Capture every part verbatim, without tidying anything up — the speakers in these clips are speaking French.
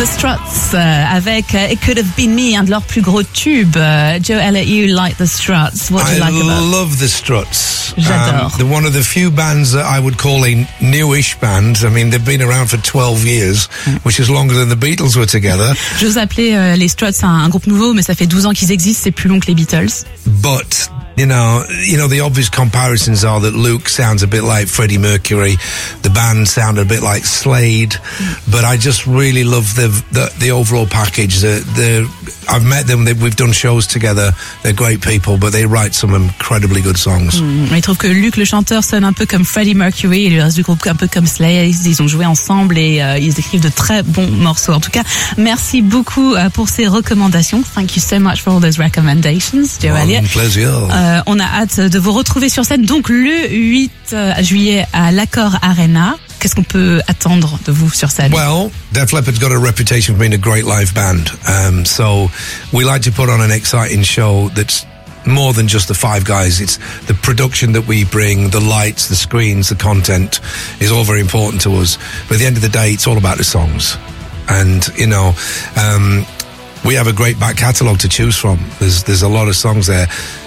The Struts euh, avec uh, It Could Have Been Me, un de leurs plus gros tubes. Uh, Joe Elliott, you like The Struts. What do you I like about I love The Struts. J'adore. Um, they're one of the few bands that I would call a newish band. I mean, they've been around for twelve years, mm. which is longer than the Beatles were together. J'ose appeler euh, les Struts un, un groupe nouveau, mais ça fait douze ans qu'ils existent, c'est plus long que les Beatles. But You know, you know, the obvious comparisons are that Luke sounds a bit like Freddie Mercury, the band sounded a bit like Slade, mm. but I just really love the the, the overall package. The, the I've met them, they, we've done shows together. They're great people, but they write some incredibly good songs. Mm. Il trouve que Luke, le chanteur, sonne un peu comme Freddie Mercury et le reste du groupe un peu comme Slade. Ils ont joué ensemble et euh, ils écrivent de très bons morceaux. En tout cas, merci beaucoup euh, pour ces recommandations. Thank you so much for all those recommendations, Joe Elliott. Pleasure. Euh, on a hâte de vous retrouver sur scène donc le huit juillet à l'Accor Arena. Qu'est-ce qu'on peut attendre de vous sur scène? Well, Def Leppard's got a reputation for being a great live band. Um, so we like to put on an exciting show that's more than just the five guys. It's the production that we bring, the lights, the screens, the content is all very important to us. But at the end of the day, it's all about the songs. And, you know, um, we have a great back catalogue to choose from. There's, there's a lot of songs there.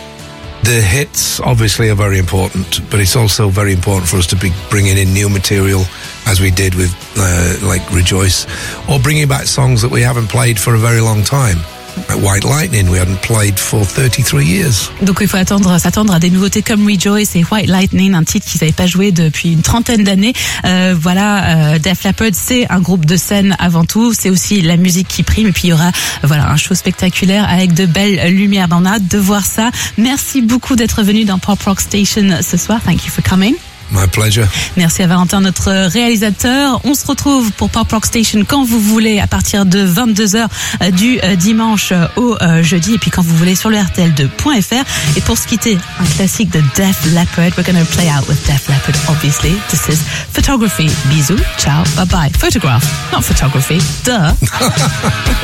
The hits obviously are very important, but it's also very important for us to be bringing in new material, as we did with uh, like Rejoice, or bringing back songs that we haven't played for a very long time. Like White Lightning, we hadn't played for thirty-three years. Donc il faut attendre, s'attendre à des nouveautés comme Rejoice et White Lightning, un titre qu'ils n'avaient pas joué depuis une trentaine d'années. Euh, voilà, euh, Def Leppard, c'est un groupe de scène avant tout. C'est aussi la musique qui prime. Et puis il y aura, voilà, un show spectaculaire avec de belles lumières. On a hâte de voir ça. Merci beaucoup d'être venu dans Pop Rock Station ce soir. Thank you for coming. My pleasure. Merci à Valentin, notre réalisateur. On se retrouve pour Pop Rock Station quand vous voulez, à partir de vingt-deux heures du dimanche au jeudi, et puis quand vous voulez sur le R T L deux point F R. Et pour se quitter, un classique de Def Leppard. We're going to play out with Def Leppard, obviously. This is Photography. Bisous. Ciao. Bye bye. Photograph, not photography. Duh.